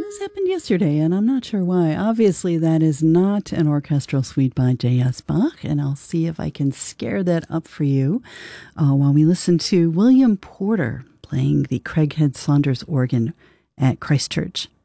this happened yesterday, and I'm not sure why. Obviously, that is not an orchestral suite by J.S. Bach, and I'll see if I can scare that up for you while we listen to William Porter playing the Craighead Saunders organ at Christ Church.